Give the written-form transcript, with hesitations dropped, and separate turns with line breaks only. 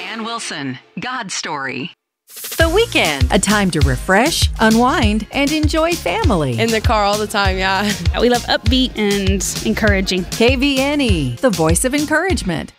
Ann Wilson, God's Story.
The weekend, a time to refresh, unwind, and enjoy family.
In the car all the time, yeah.
We love upbeat and encouraging.
KVNE, the voice of encouragement.